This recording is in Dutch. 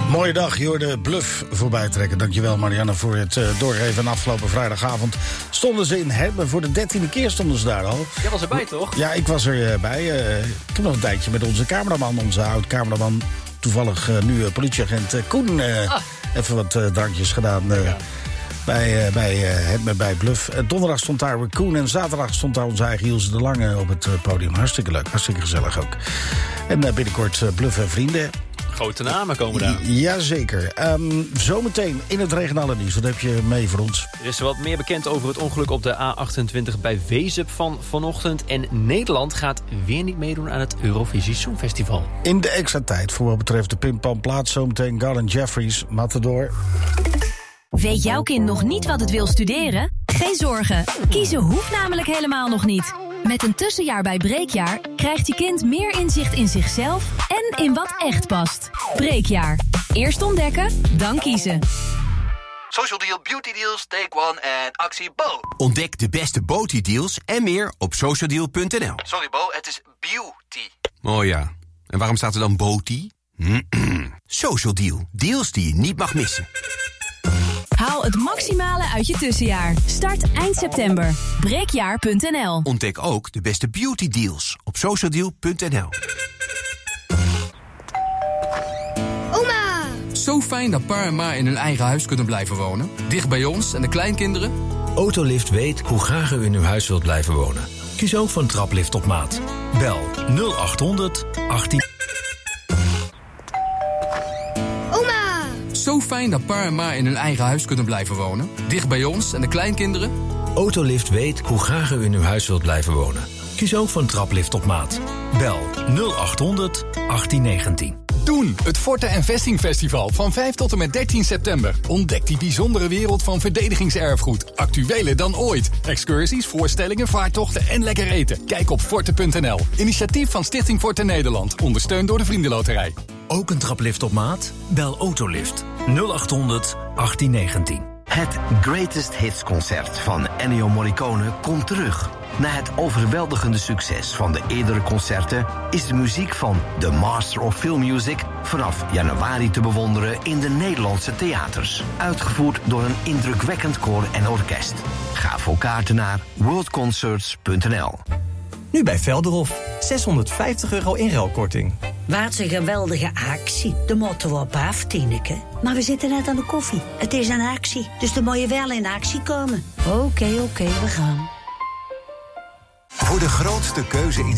Mooie dag, je hoorde Bluff voorbij trekken. Dankjewel Marianne voor het doorgeven. En afgelopen vrijdagavond stonden ze in Hermen. Voor de 13e keer stonden ze daar al. Jij was erbij, toch? Ja, ik was erbij. Ik heb nog een tijdje met onze cameraman, onze oud-cameraman... toevallig nu politieagent Koen, even wat drankjes gedaan... bij Bluff. Donderdag stond daar Koen en zaterdag stond daar onze eigen Ilse de Lange op het podium. Hartstikke leuk, hartstikke gezellig ook. En binnenkort Bluff en vrienden. Grote namen komen daar. Jazeker. Zometeen in het regionale nieuws. Wat heb je mee voor ons? Er is wat meer bekend over het ongeluk op de A28 bij Wezep van vanochtend. En Nederland gaat weer niet meedoen aan het Eurovisie Songfestival. In de extra tijd voor wat betreft de Pimpamplaats. Zometeen Garland Jeffries, Matador. Weet jouw kind nog niet wat het wil studeren? Geen zorgen. Kiezen hoeft namelijk helemaal nog niet. Met een tussenjaar bij Breekjaar krijgt je kind meer inzicht in zichzelf en in wat echt past. Breekjaar. Eerst ontdekken, dan kiezen. Social Deal, Beauty Deals, Take One en actie Bo. Ontdek de beste beauty deals en meer op socialdeal.nl. Sorry Bo, het is beauty. Oh ja, en waarom staat er dan beauty? Social Deal, deals die je niet mag missen. Haal het maximale uit je tussenjaar. Start eind september. Breekjaar.nl. Ontdek ook de beste beauty deals op socialdeal.nl. Oma! Zo fijn dat pa en ma in hun eigen huis kunnen blijven wonen. Dicht bij ons en de kleinkinderen. Autolift weet hoe graag u in uw huis wilt blijven wonen. Kies ook voor een traplift op maat. Bel 0800 18... Zo fijn dat pa en ma in hun eigen huis kunnen blijven wonen. Dicht bij ons en de kleinkinderen. Autolift weet hoe graag u in uw huis wilt blijven wonen. Kies ook voor een traplift op maat. Bel 0800 1819. Doen, het Forte en Vesting Festival van 5 tot en met 13 september. Ontdek die bijzondere wereld van verdedigingserfgoed. Actueler dan ooit. Excursies, voorstellingen, vaartochten en lekker eten. Kijk op forte.nl. Initiatief van Stichting Forte Nederland. Ondersteund door de Vriendenloterij. Ook een traplift op maat? Bel Autolift 0800 1819. Het Greatest Hits concert van Ennio Morricone komt terug. Na het overweldigende succes van de eerdere concerten is de muziek van The Master of Film Music vanaf januari te bewonderen in de Nederlandse theaters. Uitgevoerd door een indrukwekkend koor en orkest. Ga voor kaarten naar worldconcerts.nl. Nu bij Velderhof. €650 inruilkorting. Wat een geweldige actie. De moeten we op af, Tineke. Maar we zitten net aan de koffie. Het is een actie, dus dan moet je wel in actie komen. Oké, we gaan. Voor de grootste keuze in